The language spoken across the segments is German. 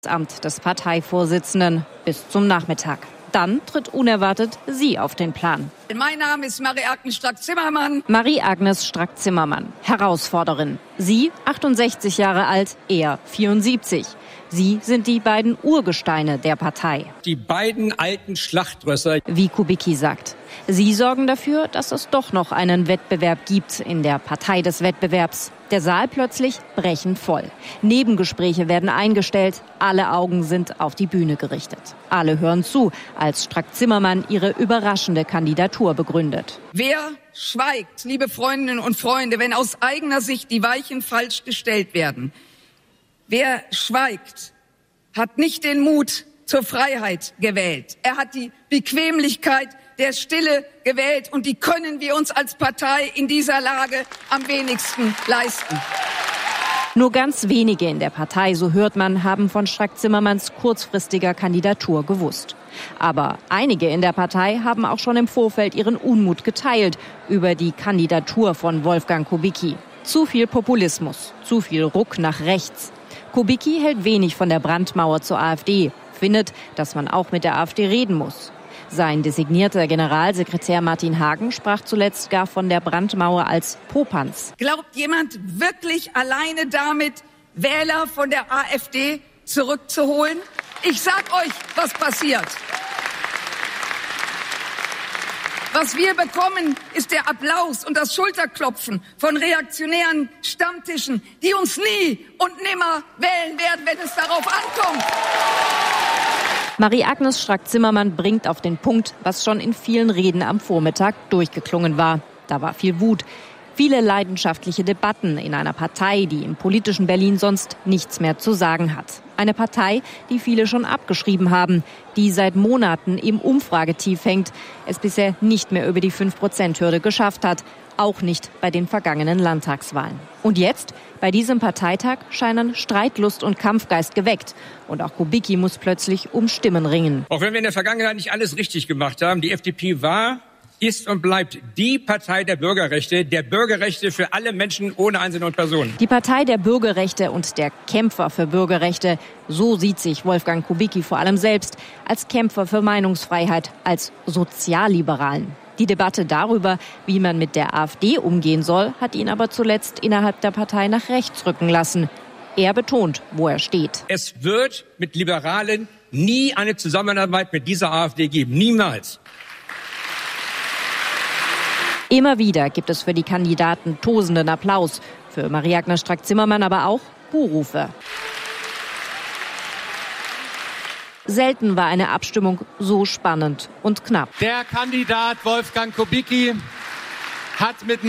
Amt des Parteivorsitzenden bis zum Nachmittag. Dann tritt unerwartet sie auf den Plan. Mein Name ist Marie-Agnes Strack-Zimmermann. Marie-Agnes Strack-Zimmermann, Herausforderin. Sie 68 Jahre alt, er 74. Sie sind die beiden Urgesteine der Partei. Die beiden alten Schlachtrösser. Wie Kubicki sagt. Sie sorgen dafür, dass es doch noch einen Wettbewerb gibt in der Partei des Wettbewerbs. Der Saal plötzlich brechend voll. Nebengespräche werden eingestellt. Alle Augen sind auf die Bühne gerichtet. Alle hören zu, als Strack-Zimmermann ihre überraschende Kandidatur begründet. Wer schweigt, liebe Freundinnen und Freunde, wenn aus eigener Sicht die Weichen falsch gestellt werden? Wer schweigt, hat nicht den Mut zur Freiheit gewählt. Er hat die Bequemlichkeit der Stille gewählt und die können wir uns als Partei in dieser Lage am wenigsten leisten. Nur ganz wenige in der Partei, so hört man, haben von Strack-Zimmermanns kurzfristiger Kandidatur gewusst. Aber einige in der Partei haben auch schon im Vorfeld ihren Unmut geteilt über die Kandidatur von Wolfgang Kubicki. Zu viel Populismus, zu viel Ruck nach rechts. Kubicki hält wenig von der Brandmauer zur AfD, findet, dass man auch mit der AfD reden muss. Sein designierter Generalsekretär Martin Hagen sprach zuletzt gar von der Brandmauer als Popanz. Glaubt jemand wirklich alleine damit, Wähler von der AfD zurückzuholen? Ich sag euch, was passiert. Was wir bekommen, ist der Applaus und das Schulterklopfen von reaktionären Stammtischen, die uns nie und nimmer wählen werden, wenn es darauf ankommt. Marie-Agnes Strack-Zimmermann bringt auf den Punkt, was schon in vielen Reden am Vormittag durchgeklungen war. Da war viel Wut. Viele leidenschaftliche Debatten in einer Partei, die im politischen Berlin sonst nichts mehr zu sagen hat. Eine Partei, die viele schon abgeschrieben haben, die seit Monaten im Umfragetief hängt, es bisher nicht mehr über die 5%-Hürde geschafft hat, auch nicht bei den vergangenen Landtagswahlen. Und jetzt, bei diesem Parteitag, scheinen Streitlust und Kampfgeist geweckt. Und auch Kubicki muss plötzlich um Stimmen ringen. Auch wenn wir in der Vergangenheit nicht alles richtig gemacht haben, die FDP war, ist und bleibt die Partei der Bürgerrechte für alle Menschen ohne einzelne Personen. Die Partei der Bürgerrechte und der Kämpfer für Bürgerrechte, so sieht sich Wolfgang Kubicki vor allem selbst, als Kämpfer für Meinungsfreiheit, als Sozialliberalen. Die Debatte darüber, wie man mit der AfD umgehen soll, hat ihn aber zuletzt innerhalb der Partei nach rechts rücken lassen. Er betont, wo er steht. Es wird mit Liberalen nie eine Zusammenarbeit mit dieser AfD geben. Niemals. Immer wieder gibt es für die Kandidaten tosenden Applaus. Für Marie-Agnes Strack-Zimmermann aber auch Buhrufe. Selten war eine Abstimmung so spannend und knapp. Der Kandidat Wolfgang Kubicki hat mit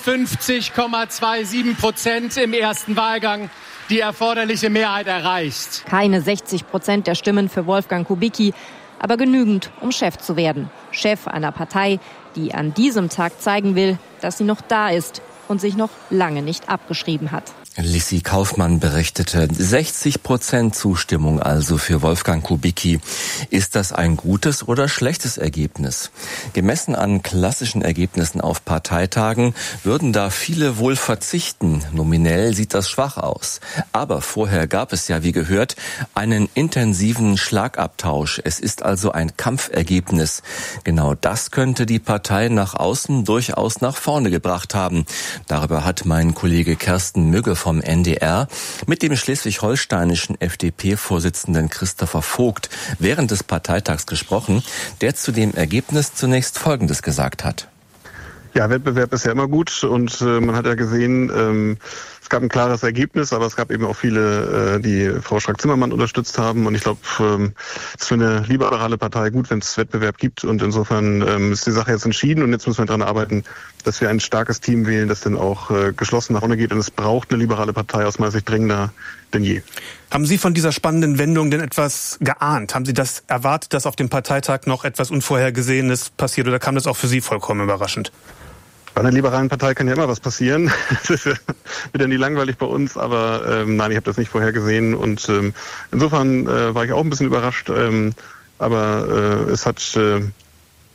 59,27% im ersten Wahlgang die erforderliche Mehrheit erreicht. Keine 60% der Stimmen für Wolfgang Kubicki, aber genügend, um Chef zu werden. Chef einer Partei, die an diesem Tag zeigen will, dass sie noch da ist und sich noch lange nicht abgeschrieben hat. Lissi Kaufmann berichtete, 60% Zustimmung also für Wolfgang Kubicki. Ist das ein gutes oder schlechtes Ergebnis? Gemessen an klassischen Ergebnissen auf Parteitagen würden da viele wohl verzichten. Nominell sieht das schwach aus. Aber vorher gab es ja, wie gehört, einen intensiven Schlagabtausch. Es ist also ein Kampfergebnis. Genau das könnte die Partei nach außen durchaus nach vorne gebracht haben. Darüber hat mein Kollege Kersten Mügge vom NDR mit dem schleswig-holsteinischen FDP-Vorsitzenden Christopher Vogt während des Parteitags gesprochen, der zu dem Ergebnis zunächst Folgendes gesagt hat. Ja, Wettbewerb ist ja immer gut und man hat ja gesehen, es gab ein klares Ergebnis, aber es gab eben auch viele, die Frau Strack-Zimmermann unterstützt haben. Und ich glaube, es ist für eine liberale Partei gut, wenn es Wettbewerb gibt. Und insofern ist die Sache jetzt entschieden. Und jetzt müssen wir daran arbeiten, dass wir ein starkes Team wählen, das dann auch geschlossen nach vorne geht. Und es braucht eine liberale Partei aus meiner Sicht dringender denn je. Haben Sie von dieser spannenden Wendung denn etwas geahnt? Haben Sie das erwartet, dass auf dem Parteitag noch etwas Unvorhergesehenes passiert? Oder kam das auch für Sie vollkommen überraschend? Bei einer liberalen Partei kann ja immer was passieren. Das wird ja nie langweilig bei uns, aber nein, ich habe das nicht vorhergesehen. Und insofern war ich auch ein bisschen überrascht. Aber es hat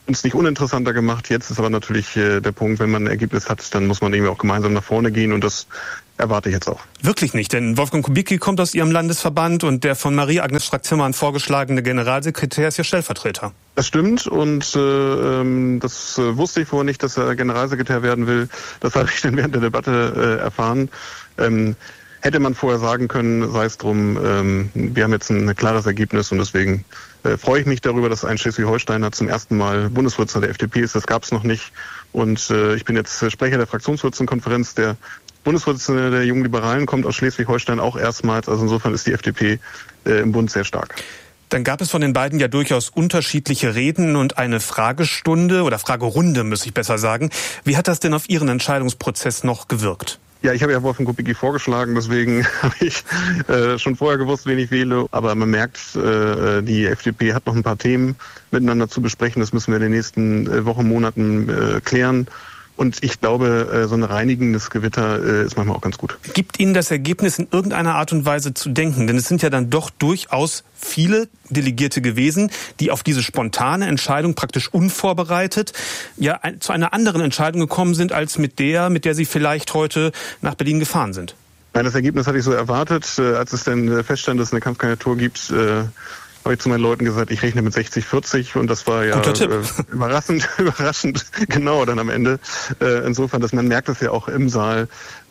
uns nicht uninteressanter gemacht. Jetzt ist aber natürlich der Punkt, wenn man ein Ergebnis hat, dann muss man irgendwie auch gemeinsam nach vorne gehen und das erwarte ich jetzt auch. Wirklich nicht, denn Wolfgang Kubicki kommt aus Ihrem Landesverband und der von Marie-Agnes Strack-Zimmermann vorgeschlage Generalsekretär ist Ihr Stellvertreter. Das stimmt und das wusste ich vorher nicht, dass er Generalsekretär werden will. Das habe ich dann während der Debatte erfahren. Hätte man vorher sagen können, sei es drum, wir haben jetzt ein klares Ergebnis und deswegen freue ich mich darüber, dass ein Schleswig-Holsteiner zum ersten Mal Bundesvorsitzender der FDP ist. Das gab es noch nicht und ich bin jetzt Sprecher der Fraktionsvorsitzendenkonferenz. Der Bundesvorsitzende der Jungen Liberalen kommt aus Schleswig-Holstein auch erstmals. Also insofern ist die FDP im Bund sehr stark. Dann gab es von den beiden ja durchaus unterschiedliche Reden und eine Fragestunde oder Fragerunde, muss ich besser sagen. Wie hat das denn auf Ihren Entscheidungsprozess noch gewirkt? Ja, ich habe ja Wolfgang Kubicki vorgeschlagen, deswegen habe ich schon vorher gewusst, wen ich wähle. Aber man merkt, die FDP hat noch ein paar Themen miteinander zu besprechen. Das müssen wir in den nächsten Wochen, Monaten klären. Und ich glaube, so ein reinigendes Gewitter ist manchmal auch ganz gut. Gibt Ihnen das Ergebnis in irgendeiner Art und Weise zu denken? Denn es sind ja dann doch durchaus viele Delegierte gewesen, die auf diese spontane Entscheidung praktisch unvorbereitet ja zu einer anderen Entscheidung gekommen sind, als mit der Sie vielleicht heute nach Berlin gefahren sind. Nein, das Ergebnis hatte ich so erwartet. Als es dann feststand, dass es eine Kampfkandidatur gibt, habe ich zu meinen Leuten gesagt, ich rechne mit 60-40 und das war ja überraschend genau dann am Ende. Insofern, dass man merkt es ja auch im Saal,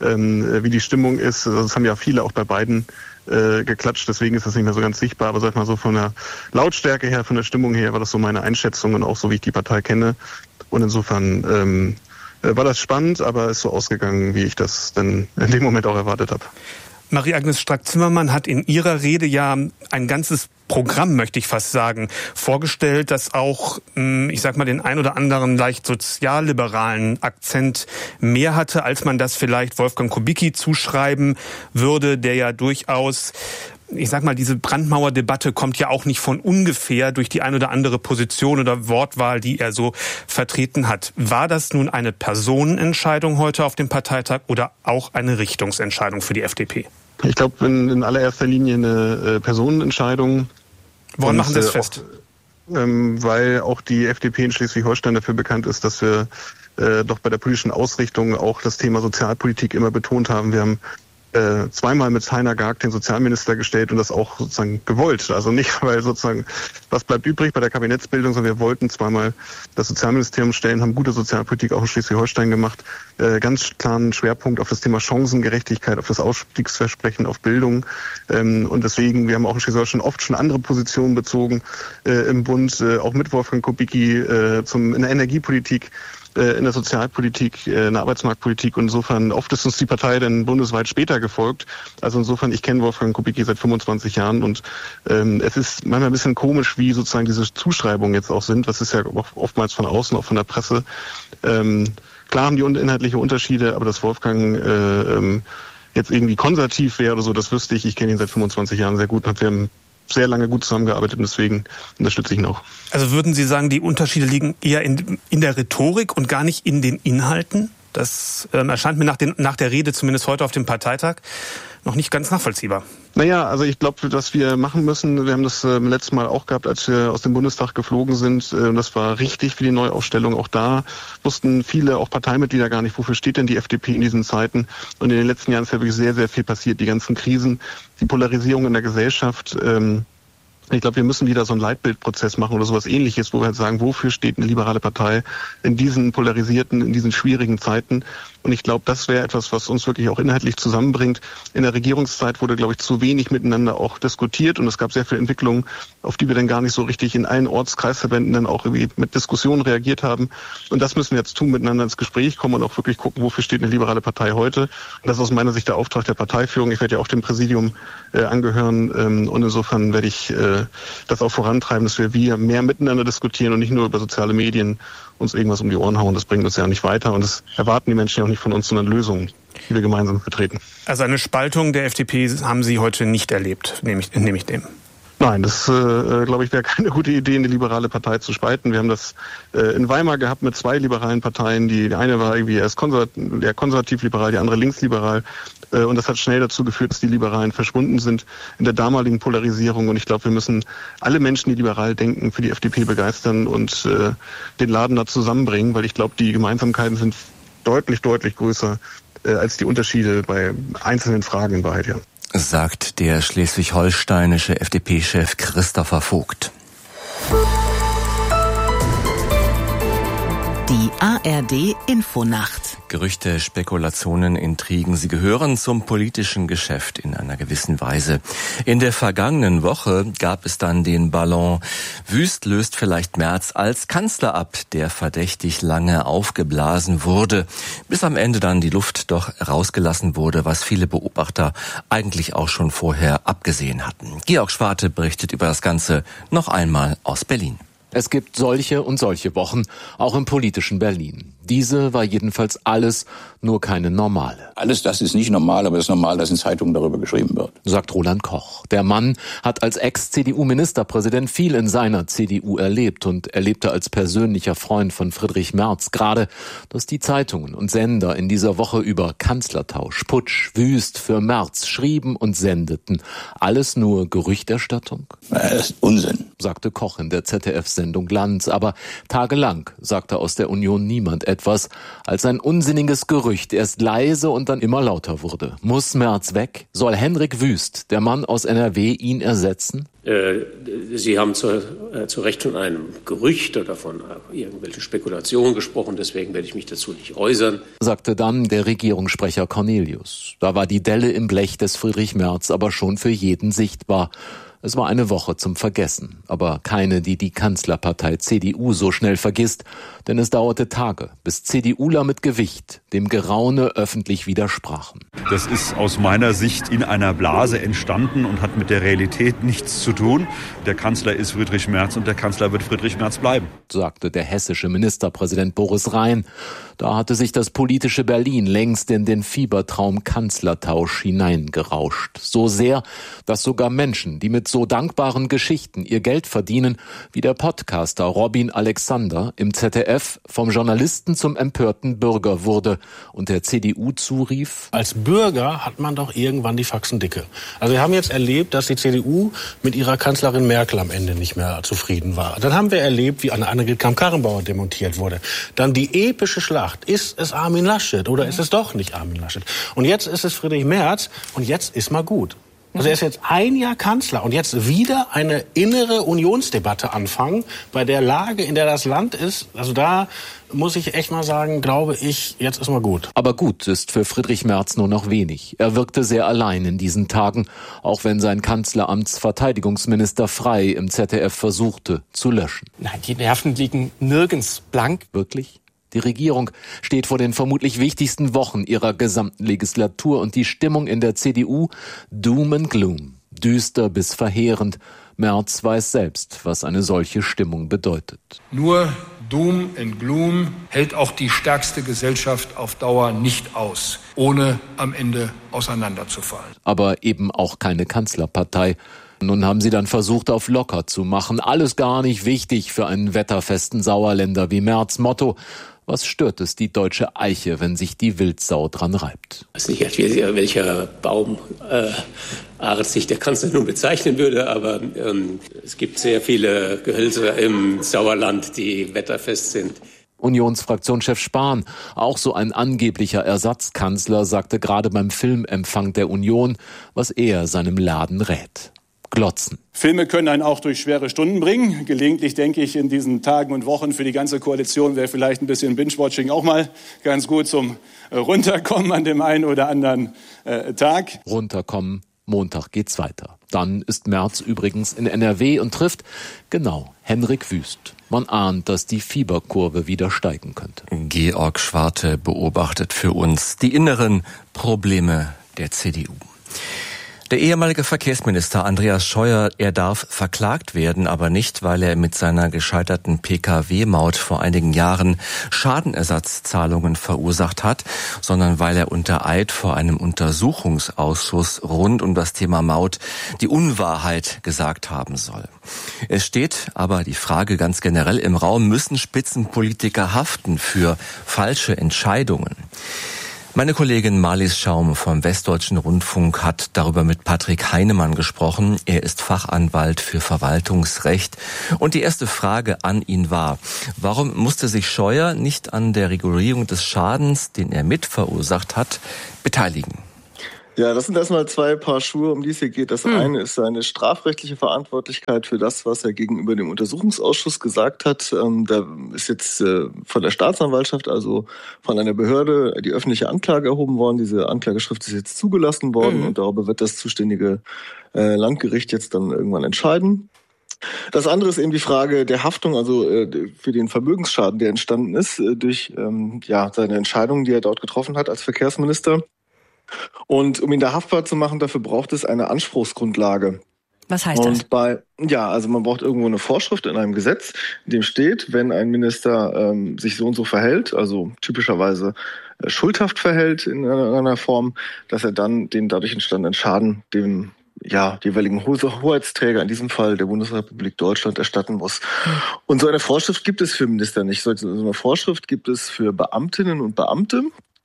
wie die Stimmung ist. Also das haben ja viele auch bei beiden geklatscht, deswegen ist das nicht mehr so ganz sichtbar. Aber sag mal so von der Lautstärke her, von der Stimmung her war das so meine Einschätzung und auch so, wie ich die Partei kenne. Und insofern war das spannend, aber ist so ausgegangen, wie ich das dann in dem Moment auch erwartet habe. Marie-Agnes Strack-Zimmermann hat in ihrer Rede ja ein ganzes Programm, möchte ich fast sagen, vorgestellt, das auch, ich sag mal, den ein oder anderen leicht sozialliberalen Akzent mehr hatte, als man das vielleicht Wolfgang Kubicki zuschreiben würde, der ja durchaus, ich sag mal, diese Brandmauerdebatte kommt ja auch nicht von ungefähr durch die ein oder andere Position oder Wortwahl, die er so vertreten hat. War das nun eine Personenentscheidung heute auf dem Parteitag oder auch eine Richtungsentscheidung für die FDP? Ich glaube, in allererster Linie eine Personenentscheidung. Woran machen Sie das fest? Weil auch die FDP in Schleswig-Holstein dafür bekannt ist, dass wir doch bei der politischen Ausrichtung auch das Thema Sozialpolitik immer betont haben. Wir haben zweimal mit Heiner Gag den Sozialminister gestellt und das auch sozusagen gewollt. Also nicht, weil sozusagen, was bleibt übrig bei der Kabinettsbildung, sondern wir wollten zweimal das Sozialministerium stellen, haben gute Sozialpolitik auch in Schleswig-Holstein gemacht. Ganz klaren Schwerpunkt auf das Thema Chancengerechtigkeit, auf das Ausstiegsversprechen, auf Bildung. Und deswegen, wir haben auch in Schleswig-Holstein oft schon andere Positionen bezogen im Bund, auch mit Wolfgang Kubicki in der Energiepolitik, in der Sozialpolitik, in der Arbeitsmarktpolitik und insofern oft ist uns die Partei dann bundesweit später gefolgt. Also insofern, ich kenne Wolfgang Kubicki seit 25 Jahren und es ist manchmal ein bisschen komisch, wie sozusagen diese Zuschreibungen jetzt auch sind. Das ist ja oftmals von außen, auch von der Presse. Klar haben die inhaltliche Unterschiede, aber dass Wolfgang jetzt irgendwie konservativ wäre oder so, das wüsste ich. Ich kenne ihn seit 25 Jahren sehr gut und wir haben sehr lange gut zusammengearbeitet und deswegen unterstütze ich ihn auch. Also würden Sie sagen, die Unterschiede liegen eher in der Rhetorik und gar nicht in den Inhalten? Das erscheint mir nach der Rede, zumindest heute auf dem Parteitag, noch nicht ganz nachvollziehbar. Naja, also ich glaube, was wir machen müssen, wir haben das letztes Mal auch gehabt, als wir aus dem Bundestag geflogen sind. Das war richtig für die Neuaufstellung. Auch da wussten viele, auch Parteimitglieder gar nicht, wofür steht denn die FDP in diesen Zeiten. Und in den letzten Jahren ist ja wirklich sehr, sehr viel passiert. Die ganzen Krisen, die Polarisierung in der Gesellschaft. Ich glaube, wir müssen wieder so einen Leitbildprozess machen oder sowas Ähnliches, wo wir halt sagen, wofür steht eine liberale Partei in diesen polarisierten, in diesen schwierigen Zeiten. Und ich glaube, das wäre etwas, was uns wirklich auch inhaltlich zusammenbringt. In der Regierungszeit wurde, glaube ich, zu wenig miteinander auch diskutiert und es gab sehr viele Entwicklungen, auf die wir dann gar nicht so richtig in allen Ortskreisverbänden dann auch irgendwie mit Diskussionen reagiert haben. Und das müssen wir jetzt tun, miteinander ins Gespräch kommen und auch wirklich gucken, wofür steht eine liberale Partei heute. Und das ist aus meiner Sicht der Auftrag der Parteiführung. Ich werde ja auch dem Präsidium angehören und insofern werde ich das auch vorantreiben, dass wir mehr miteinander diskutieren und nicht nur über soziale Medien uns irgendwas um die Ohren hauen. Das bringt uns ja nicht weiter und das erwarten die Menschen ja auch nicht von uns, sondern Lösungen, die wir gemeinsam vertreten. Also eine Spaltung der FDP haben Sie heute nicht erlebt, nehme ich dem. Nein, das glaube ich wäre keine gute Idee, eine liberale Partei zu spalten. Wir haben das in Weimar gehabt mit 2 liberalen Parteien. Die eine war irgendwie erst konservativ-liberal, die andere linksliberal. Und das hat schnell dazu geführt, dass die Liberalen verschwunden sind in der damaligen Polarisierung. Und ich glaube, wir müssen alle Menschen, die liberal denken, für die FDP begeistern und den Laden da zusammenbringen, weil ich glaube, die Gemeinsamkeiten sind deutlich, deutlich größer als die Unterschiede bei einzelnen Fragen in Wahrheit, ja. Sagt der schleswig-holsteinische FDP-Chef Christopher Vogt. Die ARD-Infonacht. Gerüchte, Spekulationen, Intrigen, sie gehören zum politischen Geschäft in einer gewissen Weise. In der vergangenen Woche gab es dann den Ballon Wüst löst vielleicht Merz als Kanzler ab, der verdächtig lange aufgeblasen wurde, bis am Ende dann die Luft doch rausgelassen wurde, was viele Beobachter eigentlich auch schon vorher abgesehen hatten. Georg Schwarte berichtet über das Ganze noch einmal aus Berlin. Es gibt solche und solche Wochen, auch im politischen Berlin. Diese war jedenfalls alles, nur keine normale. Alles das ist nicht normal, aber es ist normal, dass in Zeitungen darüber geschrieben wird. Sagt Roland Koch. Der Mann hat als Ex-CDU-Ministerpräsident viel in seiner CDU erlebt und erlebte als persönlicher Freund von Friedrich Merz gerade, dass die Zeitungen und Sender in dieser Woche über Kanzlertausch, Putsch, Wüst für Merz schrieben und sendeten. Alles nur Gerüchterstattung? Das ist Unsinn, sagte Koch in der ZDF-Sendung Lanz. Aber tagelang sagte aus der Union niemand etwas, als ein unsinniges Gerücht erst leise und dann immer lauter wurde. Muss Merz weg? Soll Henrik Wüst, der Mann aus NRW, ihn ersetzen? Sie haben zu Recht von einem Gerücht oder von irgendwelchen Spekulationen gesprochen, deswegen werde ich mich dazu nicht äußern, sagte dann der Regierungssprecher Cornelius. Da war die Delle im Blech des Friedrich Merz aber schon für jeden sichtbar. Es war eine Woche zum Vergessen, aber keine, die die Kanzlerpartei CDU so schnell vergisst, denn es dauerte Tage, bis CDUler mit Gewicht dem Geraune öffentlich widersprachen. Das ist aus meiner Sicht in einer Blase entstanden und hat mit der Realität nichts zu tun. Der Kanzler ist Friedrich Merz und der Kanzler wird Friedrich Merz bleiben, sagte der hessische Ministerpräsident Boris Rhein. Da hatte sich das politische Berlin längst in den Fiebertraum Kanzlertausch hineingerauscht. So sehr, dass sogar Menschen, die mit so dankbaren Geschichten ihr Geld verdienen, wie der Podcaster Robin Alexander im ZDF vom Journalisten zum empörten Bürger wurde und der CDU zurief: Als Bürger hat man doch irgendwann die Faxen dicke. Also wir haben jetzt erlebt, dass die CDU mit ihrer Kanzlerin Merkel am Ende nicht mehr zufrieden war. Dann haben wir erlebt, wie Annegret Kramp-Karrenbauer demontiert wurde. Dann die epische Schlacht. Ist es Armin Laschet oder ist es doch nicht Armin Laschet? Und jetzt ist es Friedrich Merz und jetzt ist mal gut. Also er ist jetzt ein Jahr Kanzler und jetzt wieder eine innere Unionsdebatte anfangen, bei der Lage, in der das Land ist. Also da muss ich echt mal sagen, glaube ich, jetzt ist mal gut. Aber gut ist für Friedrich Merz nur noch wenig. Er wirkte sehr allein in diesen Tagen, auch wenn sein Kanzleramtsverteidigungsminister Frey im ZDF versuchte zu löschen. Nein, die Nerven liegen nirgends blank. Wirklich? Die Regierung steht vor den vermutlich wichtigsten Wochen ihrer gesamten Legislatur und die Stimmung in der CDU Doom and Gloom, düster bis verheerend. Merz weiß selbst, was eine solche Stimmung bedeutet. Nur Doom and Gloom hält auch die stärkste Gesellschaft auf Dauer nicht aus, ohne am Ende auseinanderzufallen. Aber eben auch keine Kanzlerpartei. Nun haben sie dann versucht, auf locker zu machen. Alles gar nicht wichtig für einen wetterfesten Sauerländer wie Merz. Motto: Was stört es die deutsche Eiche, wenn sich die Wildsau dran reibt? Ich weiß nicht, welcher Baumart sich der Kanzler nun bezeichnen würde, aber es gibt sehr viele Gehölze im Sauerland, die wetterfest sind. Unionsfraktionschef Spahn, auch so ein angeblicher Ersatzkanzler, sagte gerade beim Filmempfang der Union, was er seinem Laden rät: Glotzen. Filme können einen auch durch schwere Stunden bringen. Gelegentlich denke ich, in diesen Tagen und Wochen für die ganze Koalition wäre vielleicht ein bisschen Binge-Watching auch mal ganz gut zum Runterkommen an dem einen oder anderen Tag. Runterkommen, Montag geht's weiter. Dann ist Merz übrigens in NRW und trifft, genau, Henrik Wüst. Man ahnt, dass die Fieberkurve wieder steigen könnte. Georg Schwarte beobachtet für uns die inneren Probleme der CDU. Der ehemalige Verkehrsminister Andreas Scheuer, er darf verklagt werden, aber nicht, weil er mit seiner gescheiterten Pkw-Maut vor einigen Jahren Schadenersatzzahlungen verursacht hat, sondern weil er unter Eid vor einem Untersuchungsausschuss rund um das Thema Maut die Unwahrheit gesagt haben soll. Es steht aber die Frage ganz generell im Raum, müssen Spitzenpolitiker haften für falsche Entscheidungen? Meine Kollegin Marlies Schaum vom Westdeutschen Rundfunk hat darüber mit Patrick Heinemann gesprochen. Er ist Fachanwalt für Verwaltungsrecht. Und die erste Frage an ihn war, warum musste sich Scheuer nicht an der Regulierung des Schadens, den er mitverursacht hat, beteiligen? Ja, das sind erstmal zwei Paar Schuhe, um die es hier geht. Das eine ist seine strafrechtliche Verantwortlichkeit für das, was er gegenüber dem Untersuchungsausschuss gesagt hat. Da ist jetzt von der Staatsanwaltschaft, also von einer Behörde, die öffentliche Anklage erhoben worden. Diese Anklageschrift ist jetzt zugelassen worden und darüber wird das zuständige Landgericht jetzt dann irgendwann entscheiden. Das andere ist eben die Frage der Haftung, also für den Vermögensschaden, der entstanden ist durch seine Entscheidungen, die er dort getroffen hat als Verkehrsminister. Und um ihn da haftbar zu machen, dafür braucht es eine Anspruchsgrundlage. Was heißt das? Also man braucht irgendwo eine Vorschrift in einem Gesetz, in dem steht, wenn ein Minister sich so und so verhält, also typischerweise schuldhaft verhält in einer Form, dass er dann den dadurch entstandenen Schaden dem jeweiligen Hoheitsträger, in diesem Fall der Bundesrepublik Deutschland, erstatten muss. Und so eine Vorschrift gibt es für Minister nicht. So eine Vorschrift gibt es für Beamtinnen und Beamte.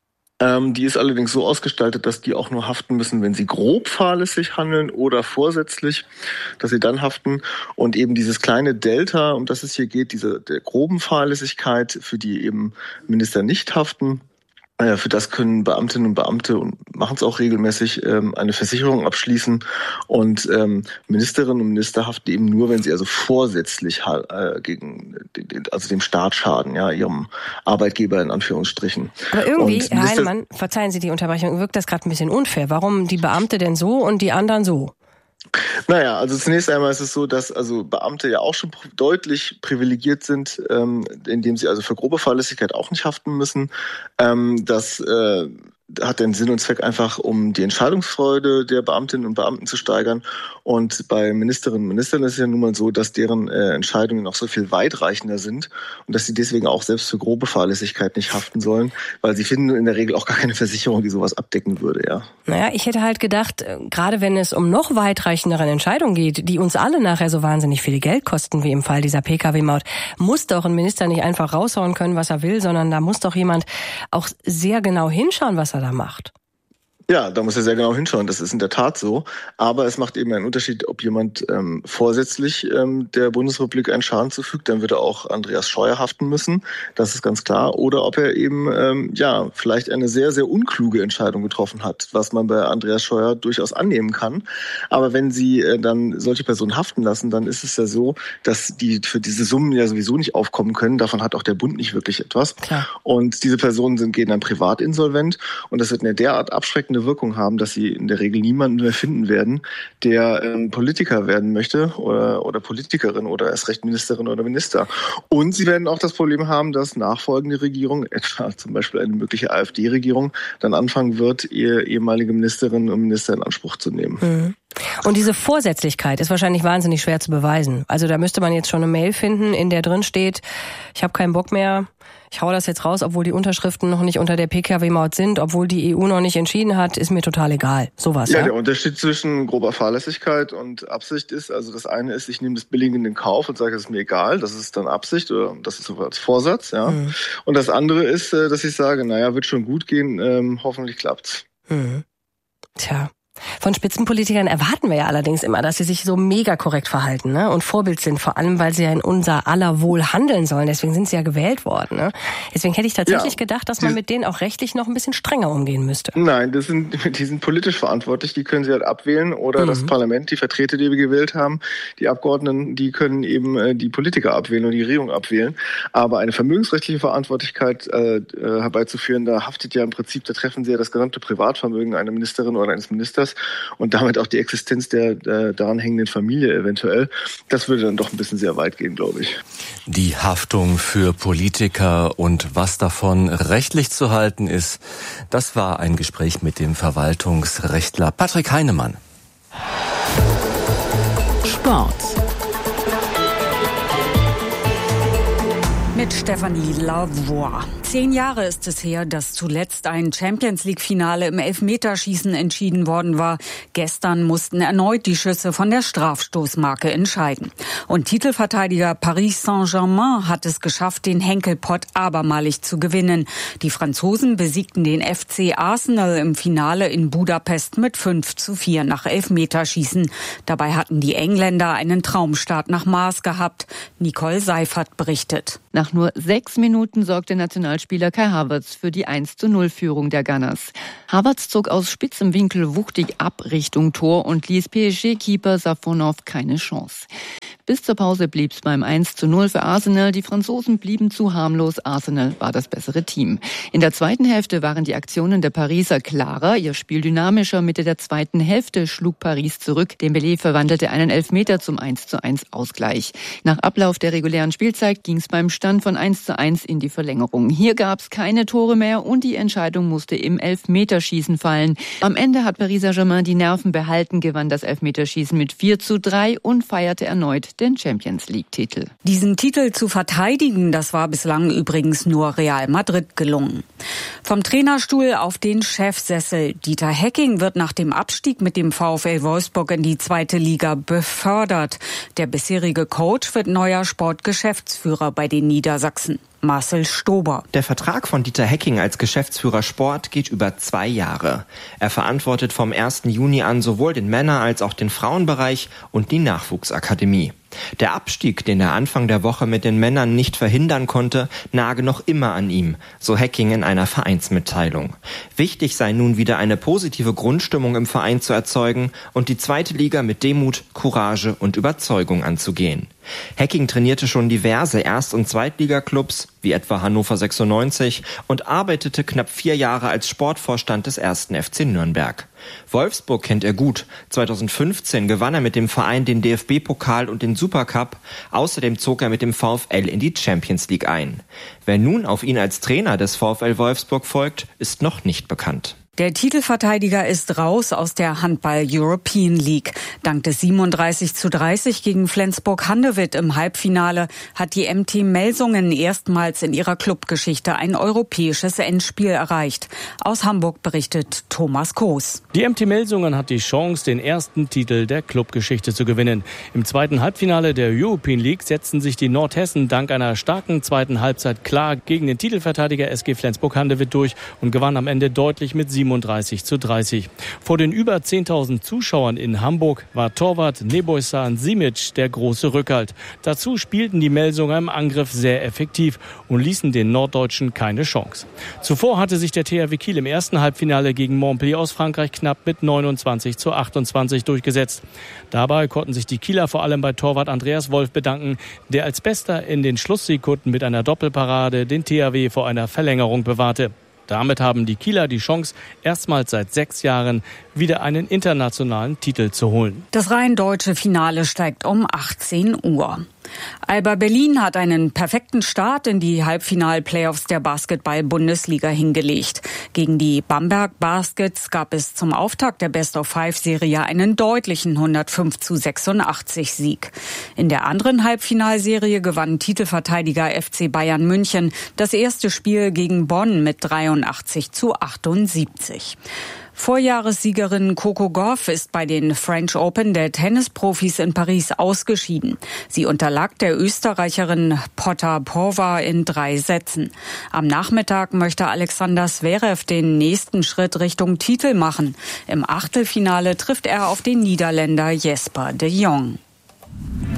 Die ist allerdings so ausgestaltet, dass die auch nur haften müssen, wenn sie grob fahrlässig handeln oder vorsätzlich, dass sie dann haften. Und eben dieses kleine Delta, um das es hier geht, der groben Fahrlässigkeit, für die eben Minister nicht haften, für das können Beamtinnen und Beamte, und machen es auch regelmäßig, eine Versicherung abschließen. Und Ministerinnen und Minister haften eben nur, wenn sie also vorsätzlich gegen dem Staat schaden, ihrem Arbeitgeber in Anführungsstrichen. Aber irgendwie, Herr Heinemann, verzeihen Sie die Unterbrechung, wirkt das gerade ein bisschen unfair. Warum die Beamte denn so und die anderen so? Naja, also zunächst einmal ist es so, dass also Beamte ja auch schon deutlich privilegiert sind, indem sie also für grobe Fahrlässigkeit auch nicht haften müssen. Das hat den Sinn und Zweck einfach, um die Entscheidungsfreude der Beamtinnen und Beamten zu steigern. Und bei Ministerinnen und Ministern ist es ja nun mal so, dass deren Entscheidungen noch so viel weitreichender sind und dass sie deswegen auch selbst für grobe Fahrlässigkeit nicht haften sollen, weil sie finden in der Regel auch gar keine Versicherung, die sowas abdecken würde, ja. Naja, ich hätte halt gedacht, gerade wenn es um noch weitreichendere Entscheidungen geht, die uns alle nachher so wahnsinnig viel Geld kosten, wie im Fall dieser Pkw-Maut, muss doch ein Minister nicht einfach raushauen können, was er will, sondern da muss doch jemand auch sehr genau hinschauen, was er da macht. Ja, da muss er sehr genau hinschauen, das ist in der Tat so. Aber es macht eben einen Unterschied, ob jemand vorsätzlich der Bundesrepublik einen Schaden zufügt, dann würde auch Andreas Scheuer haften müssen, das ist ganz klar. Oder ob er eben vielleicht eine sehr, sehr unkluge Entscheidung getroffen hat, was man bei Andreas Scheuer durchaus annehmen kann. Aber wenn Sie dann solche Personen haften lassen, dann ist es ja so, dass die für diese Summen ja sowieso nicht aufkommen können. Davon hat auch der Bund nicht wirklich etwas. Klar. Und diese Personen gehen dann privat insolvent und das wird eine derart abschreckende Wirkung haben, dass sie in der Regel niemanden mehr finden werden, der Politiker werden möchte oder Politikerin oder erst recht Ministerin oder Minister. Und sie werden auch das Problem haben, dass nachfolgende Regierungen, etwa zum Beispiel eine mögliche AfD-Regierung, dann anfangen wird, ehemalige Ministerinnen und Minister in Anspruch zu nehmen. Mhm. Und diese Vorsätzlichkeit ist wahrscheinlich wahnsinnig schwer zu beweisen. Also da müsste man jetzt schon eine Mail finden, in der drin steht, ich habe keinen Bock mehr, ich hau das jetzt raus, obwohl die Unterschriften noch nicht unter der Pkw-Maut sind, obwohl die EU noch nicht entschieden hat, ist mir total egal. Sowas, ja? Der Unterschied zwischen grober Fahrlässigkeit und Absicht ist, also das eine ist, ich nehme das billig in den Kauf und sage, es ist mir egal, das ist dann Absicht oder das ist sogar als Vorsatz, ja. Mhm. Und das andere ist, dass ich sage, wird schon gut gehen, hoffentlich klappt's. Mhm. Tja. Von Spitzenpolitikern erwarten wir ja allerdings immer, dass sie sich so mega korrekt verhalten, ne? Und Vorbild sind, vor allem, weil sie ja in unser aller Wohl handeln sollen. Deswegen sind sie ja gewählt worden, ne? Deswegen hätte ich tatsächlich gedacht, dass man mit denen auch rechtlich noch ein bisschen strenger umgehen müsste. Nein, die sind politisch verantwortlich, die können sie halt abwählen oder das Parlament, die Vertreter, die wir gewählt haben, die Abgeordneten, die können eben die Politiker abwählen und die Regierung abwählen. Aber eine vermögensrechtliche Verantwortlichkeit herbeizuführen, da haftet ja im Prinzip, da treffen sie ja das gesamte Privatvermögen einer Ministerin oder eines Ministers und damit auch die Existenz der daran hängenden Familie eventuell. Das würde dann doch ein bisschen sehr weit gehen, glaube ich. Die Haftung für Politiker und was davon rechtlich zu halten ist, das war ein Gespräch mit dem Verwaltungsrechtler Patrick Heinemann. Sport. Mit Stefanie Lavoie. 10 Jahre ist es her, dass zuletzt ein Champions-League-Finale im Elfmeterschießen entschieden worden war. Gestern mussten erneut die Schüsse von der Strafstoßmarke entscheiden. Und Titelverteidiger Paris Saint-Germain hat es geschafft, den Henkelpott abermalig zu gewinnen. Die Franzosen besiegten den FC Arsenal im Finale in Budapest mit 5:4 nach Elfmeterschießen. Dabei hatten die Engländer einen Traumstart nach Maß gehabt. Nicole Seifert berichtet. Nach nur 6 Minuten sorgte Nationalspieler Kai Havertz für die 1:0-Führung der Gunners. Havertz zog aus spitzem Winkel wuchtig ab Richtung Tor und ließ PSG-Keeper Safonov keine Chance. Bis zur Pause blieb es beim 1:0 für Arsenal. Die Franzosen blieben zu harmlos. Arsenal war das bessere Team. In der zweiten Hälfte waren die Aktionen der Pariser klarer, ihr Spiel dynamischer. Mitte der zweiten Hälfte schlug Paris zurück. Dembélé verwandelte einen Elfmeter zum 1:1 Ausgleich. Nach Ablauf der regulären Spielzeit ging es beim Stand von 1:1 in die Verlängerung. Hier gab es keine Tore mehr und die Entscheidung musste im Elfmeterschießen fallen. Am Ende hat Paris Saint-Germain die Nerven behalten, gewann das Elfmeterschießen mit 4:3 und feierte erneut den Champions-League-Titel. Diesen Titel zu verteidigen, das war bislang übrigens nur Real Madrid gelungen. Vom Trainerstuhl auf den Chefsessel. Dieter Hecking wird nach dem Abstieg mit dem VfL Wolfsburg in die 2. Liga befördert. Der bisherige Coach wird neuer Sportgeschäftsführer bei den Niedersachsen. Marcel Stober. Der Vertrag von Dieter Hecking als Geschäftsführer Sport geht über 2 Jahre. Er verantwortet vom 1. Juni an sowohl den Männer- als auch den Frauenbereich und die Nachwuchsakademie. Der Abstieg, den er Anfang der Woche mit den Männern nicht verhindern konnte, nage noch immer an ihm, so Hecking in einer Vereinsmitteilung. Wichtig sei nun wieder eine positive Grundstimmung im Verein zu erzeugen und die 2. Liga mit Demut, Courage und Überzeugung anzugehen. Hecking trainierte schon diverse Erst- und Zweitligaklubs, wie etwa Hannover 96, und arbeitete knapp 4 Jahre als Sportvorstand des 1. FC Nürnberg. Wolfsburg kennt er gut. 2015 gewann er mit dem Verein den DFB-Pokal und den Supercup. Außerdem zog er mit dem VfL in die Champions League ein. Wer nun auf ihn als Trainer des VfL Wolfsburg folgt, ist noch nicht bekannt. Der Titelverteidiger ist raus aus der Handball-European League. Dank des 37:30 gegen Flensburg-Handewitt im Halbfinale hat die MT Melsungen erstmals in ihrer Clubgeschichte ein europäisches Endspiel erreicht. Aus Hamburg berichtet Thomas Koos. Die MT Melsungen hat die Chance, den ersten Titel der Clubgeschichte zu gewinnen. Im zweiten Halbfinale der European League setzten sich die Nordhessen dank einer starken zweiten Halbzeit klar gegen den Titelverteidiger SG Flensburg-Handewitt durch und gewann am Ende deutlich mit 37:30. Vor den über 10.000 Zuschauern in Hamburg war Torwart Nebojsan Simic der große Rückhalt. Dazu spielten die Melsunger im Angriff sehr effektiv und ließen den Norddeutschen keine Chance. Zuvor hatte sich der THW Kiel im ersten Halbfinale gegen Montpellier aus Frankreich knapp mit 29:28 durchgesetzt. Dabei konnten sich die Kieler vor allem bei Torwart Andreas Wolf bedanken, der als Bester in den Schlusssekunden mit einer Doppelparade den THW vor einer Verlängerung bewahrte. Damit haben die Kieler die Chance, erstmals seit 6 Jahren wieder einen internationalen Titel zu holen. Das rein deutsche Finale steigt um 18 Uhr. Alba Berlin hat einen perfekten Start in die Halbfinal-Playoffs der Basketball-Bundesliga hingelegt. Gegen die Bamberg Baskets gab es zum Auftakt der Best-of-5-Serie einen deutlichen 105:86-Sieg. In der anderen Halbfinalserie gewann Titelverteidiger FC Bayern München das erste Spiel gegen Bonn mit 83:78. Vorjahressiegerin Coco Gauff ist bei den French Open der Tennisprofis in Paris ausgeschieden. Sie unterlag der Österreicherin Potapova in 3 Sätzen. Am Nachmittag möchte Alexander Zverev den nächsten Schritt Richtung Titel machen. Im Achtelfinale trifft er auf den Niederländer Jesper de Jong.